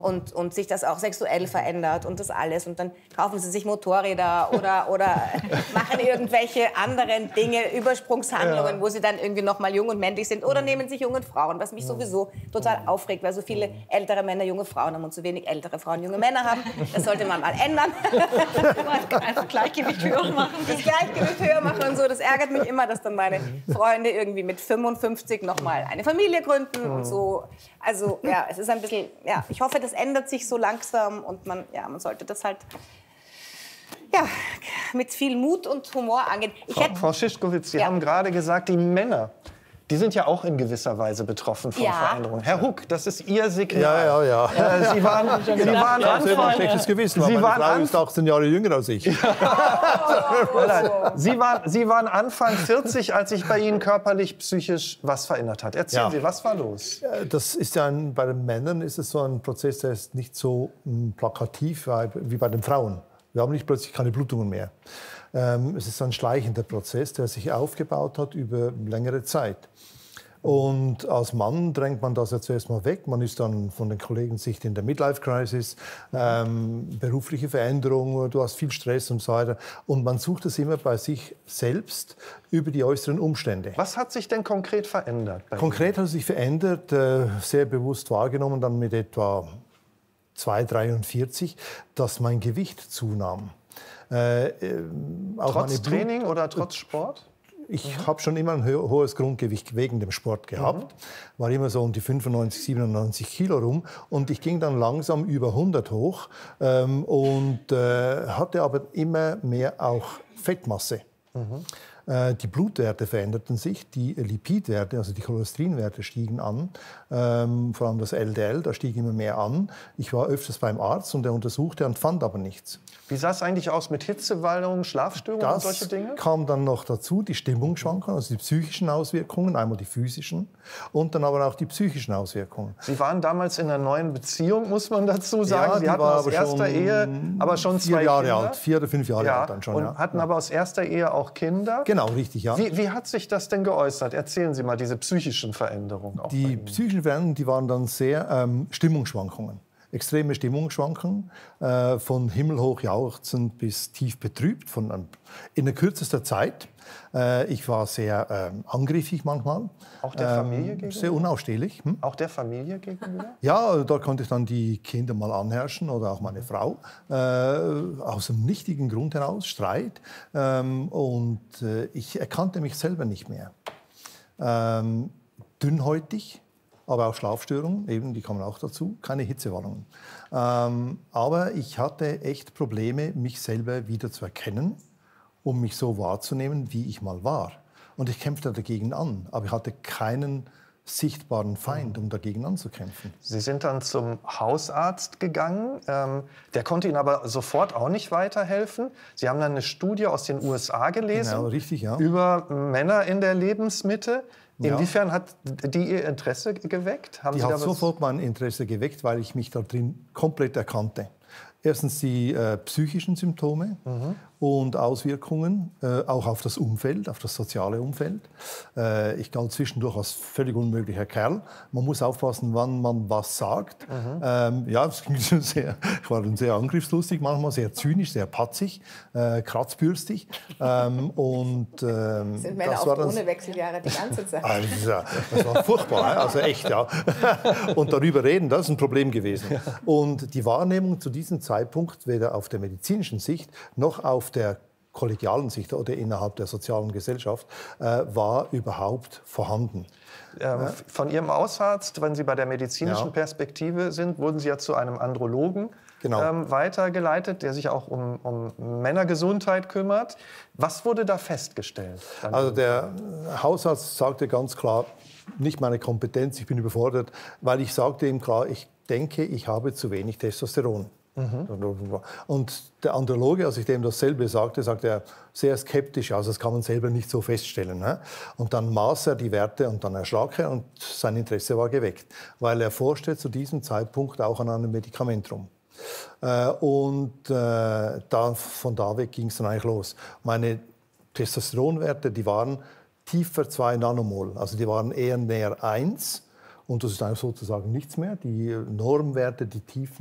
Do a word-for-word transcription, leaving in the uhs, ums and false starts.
Und, und sich das auch sexuell verändert und das alles. Und dann kaufen sie sich Motorräder oder, oder machen irgendwelche anderen Dinge, Übersprungshandlungen, ja. wo sie dann irgendwie noch mal jung und männlich sind. Oder nehmen sich junge Frauen, was mich sowieso total aufregt, weil so viele ältere Männer junge Frauen haben und so wenig ältere Frauen junge Männer haben. Das sollte man mal ändern. Einfach Gleichgewicht höher machen. Das Gleichgewicht höher machen und so. Das ärgert mich immer, dass dann meine Freunde irgendwie mit fünfundfünfzig noch mal eine Familie gründen und so. Also ja, es ist ein bisschen, ja, ich hoffe, das ändert sich so langsam und man, ja, man sollte das halt ja, mit viel Mut und Humor angehen. Ich Frau, hätte, Frau Szyszkowitz, Sie ja. haben gerade gesagt, die Männer, die sind ja auch in gewisser Weise betroffen von ja. Veränderungen. Herr Huck, das ist Ihr Signal. Ja, ja, ja. Äh, Sie waren, Sie waren ja, ich habe ein schlechtes Gewissen, weil Sie meine waren Frau ist achtzehn Jahre jünger als ich. Sie, waren, Sie waren Anfang vierzig, als sich bei Ihnen körperlich, psychisch was verändert hat. Erzählen Ja. Sie, was war los? Das ist ja ein, bei den Männern ist es so ein Prozess, der ist nicht so m, plakativ wie bei den Frauen. Wir haben nicht plötzlich keine Blutungen mehr. Ähm, es ist ein schleichender Prozess, der sich aufgebaut hat über längere Zeit. Und als Mann drängt man das ja zuerst mal weg. Man ist dann von den Kollegen Sicht in der Midlife-Crisis, ähm, berufliche Veränderungen, du hast viel Stress und so weiter. Und man sucht es immer bei sich selbst über die äußeren Umstände. Was hat sich denn konkret verändert? Bei Konkret hat es sich verändert, äh, sehr bewusst wahrgenommen, dann mit etwa zwei Komma dreiundvierzig, dass mein Gewicht zunahm. Äh, äh, auch Trotz meine Training Blut- oder trotz Sport? Ich mhm. habe schon immer ein ho hohes Grundgewicht wegen dem Sport gehabt. Mhm. War immer so um die fünfundneunzig, siebenundneunzig Kilo rum. Und ich ging dann langsam über hundert hoch ähm, und äh, hatte aber immer mehr auch Fettmasse. Mhm. Äh, die Blutwerte veränderten sich, die Lipidwerte, also die Cholesterinwerte stiegen an, ähm, vor allem das L D L, da stieg immer mehr an. Ich war öfters beim Arzt und er untersuchte und fand aber nichts. Wie sah es eigentlich aus mit Hitzewallungen, Schlafstörungen Das und solche Dinge? kam dann noch dazu, die Stimmungsschwankungen, also die psychischen Auswirkungen, einmal die physischen und dann aber auch die psychischen Auswirkungen. Sie waren damals in einer neuen Beziehung, muss man dazu sagen. Ja, Sie die hatten war aus aber erster schon Ehe aber schon vier zwei Jahre Kinder. alt, vier oder fünf Jahre ja, alt dann schon. Und ja. hatten aber aus erster Ehe auch Kinder. Genau, richtig, ja. Wie, wie hat sich das denn geäußert? Erzählen Sie mal diese psychischen Veränderungen. Auch Die psychischen Veränderungen, die waren dann sehr ähm, Stimmungsschwankungen. Extreme Stimmungsschwankungen, äh, von himmelhoch jauchzend bis tief betrübt, von, ähm, in der kürzester Zeit. Äh, ich war sehr ähm, angriffig manchmal. Auch der Familie ähm, gegenüber? Sehr unausstehlich. Hm? Auch der Familie gegenüber? Ja, da konnte ich dann die Kinder mal anherrschen oder auch meine Frau. Äh, aus einem nichtigen Grund heraus, Streit. Ähm, und äh, ich erkannte mich selber nicht mehr. Ähm, dünnhäutig, aber auch Schlafstörungen, eben, die kommen auch dazu, keine Hitzewallungen. Ähm, aber ich hatte echt Probleme, mich selber wieder zu erkennen, um mich so wahrzunehmen, wie ich mal war. Und ich kämpfte dagegen an, aber ich hatte keinen sichtbaren Feind, um dagegen anzukämpfen. Sie sind dann zum Hausarzt gegangen. Ähm, der konnte Ihnen aber sofort auch nicht weiterhelfen. Sie haben dann eine Studie aus den U S A gelesen, Genau, richtig, ja. über Männer in der Lebensmitte. Ja. Inwiefern hat die Ihr Interesse geweckt? Haben Die Sie da hat was sofort mein Interesse geweckt, weil ich mich da drin komplett erkannte. Erstens die äh, psychischen Symptome mhm. und Auswirkungen, äh, auch auf das Umfeld, auf das soziale Umfeld. Äh, ich galt zwischendurch als völlig unmöglicher Kerl. Man muss aufpassen, wann man was sagt. Mhm. Ähm, ja, das ging schon sehr, ich war dann sehr angriffslustig, manchmal sehr zynisch, sehr patzig, äh, kratzbürstig. Ähm, und, ähm, Sind Männer das auch war dann, ohne Wechseljahre die ganze Zeit? also, das war furchtbar, also echt, ja. Und darüber reden, das ist ein Problem gewesen. Und die Wahrnehmung zu diesem Zeitpunkt, weder auf der medizinischen Sicht noch auf der kollegialen Sicht oder innerhalb der sozialen Gesellschaft, äh, war überhaupt vorhanden. Ähm, von Ihrem Hausarzt, wenn Sie bei der medizinischen Ja. Perspektive sind, wurden Sie ja zu einem Andrologen Genau. ähm, weitergeleitet, der sich auch um, um Männergesundheit kümmert. Was wurde da festgestellt? Also der Hausarzt sagte ganz klar, nicht meine Kompetenz, ich bin überfordert, weil ich sagte ihm klar, ich denke, ich habe zu wenig Testosteron. Mhm. Und der Androloge, als ich dem dasselbe sagte, sagte er sehr skeptisch, also das kann man selber nicht so feststellen. Ne? Und dann maß er die Werte und dann erschrak er und sein Interesse war geweckt, weil er forschte zu diesem Zeitpunkt auch an einem Medikament rum. Äh, und äh, da, von da weg ging es dann eigentlich los. Meine Testosteronwerte, die waren tiefer zwei Nanomol, also die waren eher näher eins. Und das ist einfach sozusagen nichts mehr. Die Normwerte, die tiefen